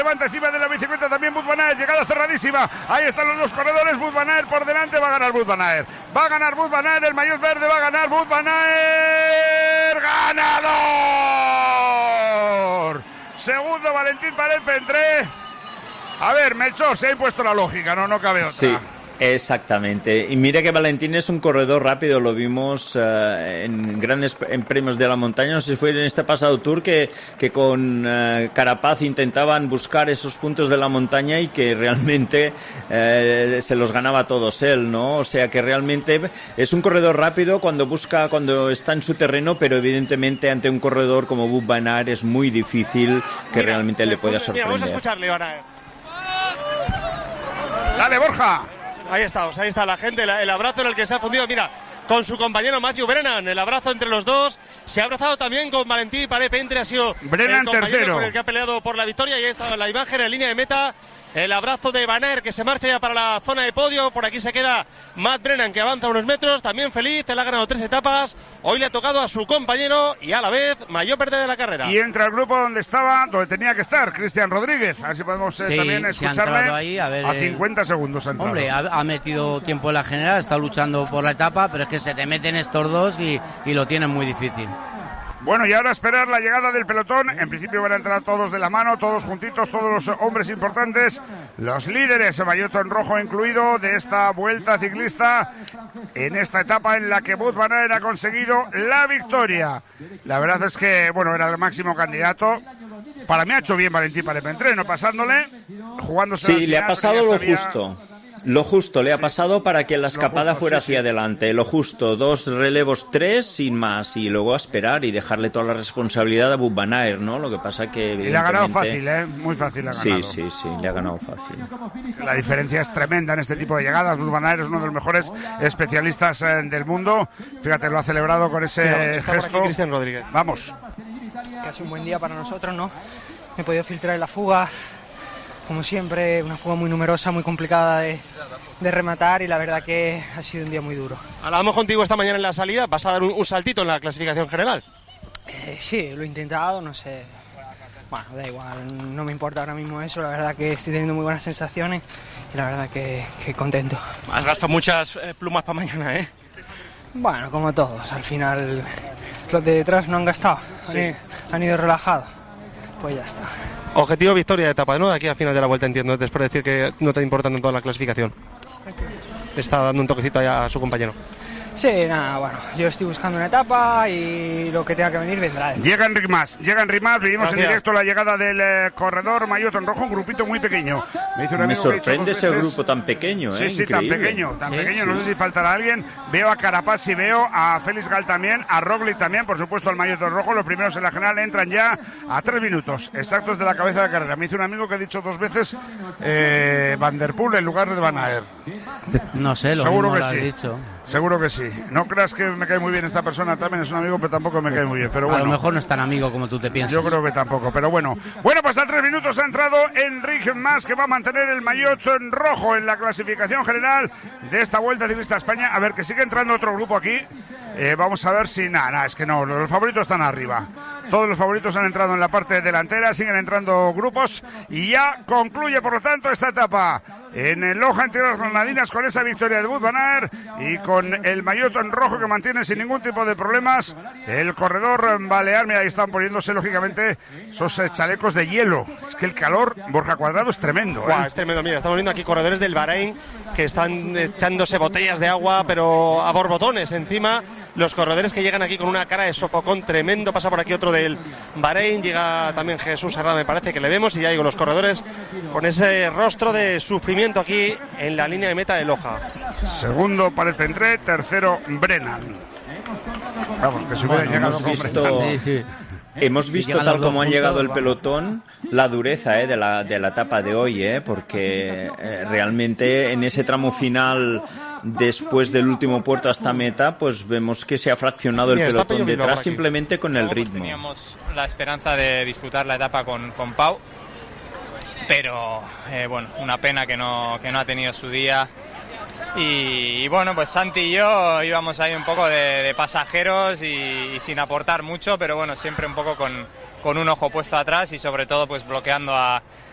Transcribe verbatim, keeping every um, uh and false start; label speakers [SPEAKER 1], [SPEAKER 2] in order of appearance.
[SPEAKER 1] Levanta encima de la bicicleta también Wout van Aert, llegada cerradísima, ahí están los dos corredores, Wout van Aert por delante, va a ganar Wout van Aert, va a ganar Wout van Aert, el maillot verde va a ganar Wout van Aert, ¡ganador! Segundo Valentín Paré-Pentré. A ver, Melchor, se ha impuesto la lógica, no, no cabe otra.
[SPEAKER 2] Sí. Exactamente, y mira que Valentín es un corredor rápido, lo vimos uh, en grandes en premios de la montaña, no sé si fue en este pasado Tour que, que con uh, Carapaz intentaban buscar esos puntos de la montaña y que realmente uh, se los ganaba a todos él, ¿no? O sea que realmente es un corredor rápido cuando busca, cuando está en su terreno, pero evidentemente ante un corredor como Wout van Aert es muy difícil que mira, realmente le pueda sorprender.
[SPEAKER 3] Mira, vamos a escucharle ahora.
[SPEAKER 1] Dale, Borja.
[SPEAKER 3] Ahí estamos, ahí está la gente, el abrazo en el que se ha fundido, mira, con su compañero Matthew Brennan, el abrazo entre los dos, se ha abrazado también con Valentín Paré-Pentré, ha sido
[SPEAKER 1] Brennan
[SPEAKER 3] el compañero
[SPEAKER 1] tercero,
[SPEAKER 3] con el que ha peleado por la victoria, y ahí está la imagen en línea de meta, el abrazo de Van Aert que se marcha ya para la zona de podio, por aquí se queda Matt Brennan que avanza unos metros, también feliz, él ha ganado tres etapas, hoy le ha tocado a su compañero y a la vez mayor perder de la carrera.
[SPEAKER 1] Y entra el grupo donde estaba, donde tenía que estar, Cristian Rodríguez, a ver si podemos eh,
[SPEAKER 4] sí,
[SPEAKER 1] también escucharle
[SPEAKER 4] ahí, a, ver,
[SPEAKER 1] a cincuenta segundos. Ha
[SPEAKER 4] hombre, ha, ha metido tiempo en la general, está luchando por la etapa, pero es que se te meten estos dos y, y lo tienen muy difícil.
[SPEAKER 1] Bueno, y ahora esperar la llegada del pelotón. En principio van a entrar todos de la mano, todos juntitos, todos los hombres importantes, los líderes, el maillot en rojo incluido, de esta vuelta ciclista, en esta etapa en la que Wout van Aert ha conseguido la victoria. La verdad es que, bueno, era el máximo candidato. Para mí ha hecho bien Valentín Paré-Pentré, no pasándole, jugándose.
[SPEAKER 2] Sí, le ha pasado lo justo. Lo justo le ha pasado para que la escapada fuera hacia adelante, lo justo, dos relevos, tres, sin más, y luego a esperar y dejarle toda la responsabilidad a Wout van Aert, ¿no? Lo que pasa que evidentemente...
[SPEAKER 1] Y le ha ganado fácil, ¿eh? Muy fácil ha ganado.
[SPEAKER 2] Sí, sí, sí, le ha ganado fácil.
[SPEAKER 1] La diferencia es tremenda en este tipo de llegadas. Wout van Aert es uno de los mejores especialistas eh, del mundo. Fíjate, lo ha celebrado con ese
[SPEAKER 3] Está
[SPEAKER 1] gesto.
[SPEAKER 3] por aquí Cristian Rodríguez.
[SPEAKER 1] Vamos.
[SPEAKER 5] Casi un buen día para nosotros, ¿no? Me he podido filtrar en la fuga. Como siempre, una fuga muy numerosa, muy complicada de, de rematar, y la verdad que ha sido un día muy duro.
[SPEAKER 3] Hablamos contigo esta mañana en la salida, ¿vas a dar un, un saltito en la clasificación general?
[SPEAKER 5] Eh, sí, lo he intentado, no sé. Bueno, da igual, no me importa ahora mismo eso, la verdad que estoy teniendo muy buenas sensaciones y la verdad que, que contento.
[SPEAKER 3] Has gastado muchas eh, plumas para mañana, ¿eh?
[SPEAKER 5] Bueno, como todos, al final los de detrás no han gastado, han, sí. han ido relajados, pues ya está.
[SPEAKER 3] Objetivo victoria de etapa, ¿no? De aquí a final de la vuelta, entiendo, después de decir que no te importa tanto la clasificación. Está dando un toquecito a su compañero.
[SPEAKER 5] Sí, nada, bueno, yo estoy buscando una etapa y lo que tenga que venir vendrá.
[SPEAKER 1] Llega Enric Mas, llega Enric Mas, vivimos Gracias. en directo la llegada del eh, corredor maillot en rojo, un grupito muy pequeño.
[SPEAKER 2] Me, dice un Me sorprende ese grupo tan pequeño,
[SPEAKER 1] sí,
[SPEAKER 2] ¿eh?
[SPEAKER 1] Sí,
[SPEAKER 2] Increíble.
[SPEAKER 1] tan pequeño, tan
[SPEAKER 2] sí,
[SPEAKER 1] pequeño,
[SPEAKER 2] sí.
[SPEAKER 1] no sé si faltará alguien. Veo a Carapaz y veo a Félix Gal también, a Roglic también, por supuesto al maillot en rojo. Los primeros en la general entran ya a tres minutos exactos de la cabeza de carrera. Me dice un amigo que ha dicho dos veces eh, Van der Poel en lugar de Van Aert.
[SPEAKER 4] No sé, lo
[SPEAKER 1] Seguro
[SPEAKER 4] mismo
[SPEAKER 1] que
[SPEAKER 4] lo has
[SPEAKER 1] sí.
[SPEAKER 4] dicho.
[SPEAKER 1] Seguro que sí. No creas que me cae muy bien esta persona, también es un amigo, pero tampoco me cae muy bien. Pero bueno,
[SPEAKER 4] a lo mejor no es tan amigo como tú te piensas.
[SPEAKER 1] Yo creo que tampoco, pero bueno. Bueno, pues a tres minutos ha entrado Enric Mas, que va a mantener el maillot en rojo en la clasificación general de esta Vuelta Ciclista a España. A ver, que sigue entrando otro grupo aquí. Eh, vamos a ver si... Nada, nah, es que no, los favoritos están arriba. Todos los favoritos han entrado en la parte delantera, siguen entrando grupos y ya concluye, por lo tanto, esta etapa en el Loja entre las granadinas con esa victoria de Wout van Aert y con el maillot en rojo que mantiene sin ningún tipo de problemas el corredor balear. Mira, ahí están poniéndose lógicamente esos chalecos de hielo. Es que el calor, Borja Cuadrado, es tremendo, ¿eh?
[SPEAKER 3] Wow, es tremendo. Mira, estamos viendo aquí corredores del Bahrein que están echándose botellas de agua, pero a borbotones encima. Los corredores que llegan aquí con una cara de sofocón tremendo. Pasa por aquí otro del Bahrein, llega también Jesús Herrada, me parece que le vemos, y ya digo, los corredores con ese rostro de sufrimiento aquí en la línea de meta de Loja.
[SPEAKER 1] Segundo Paré-Pentré, tercero Brennan. Vamos, que si hubiera
[SPEAKER 2] bueno,
[SPEAKER 1] llegado
[SPEAKER 2] hemos
[SPEAKER 1] con
[SPEAKER 2] visto...
[SPEAKER 1] Brennan.
[SPEAKER 2] Sí, sí. Hemos visto, tal como han llegado el pelotón, la dureza eh, de, la, de la etapa de hoy, eh, porque eh, realmente en ese tramo final, después del último puerto hasta meta, pues vemos que se ha fraccionado el Mira, pelotón detrás simplemente con el ritmo.
[SPEAKER 6] Teníamos la esperanza de disputar la etapa con, con Pau, pero eh, bueno, una pena que no, que no ha tenido su día. Y, y bueno, pues Santi y yo íbamos ahí un poco de, de pasajeros y, y sin aportar mucho, pero bueno, siempre un poco con, con un ojo puesto atrás y sobre todo pues bloqueando a,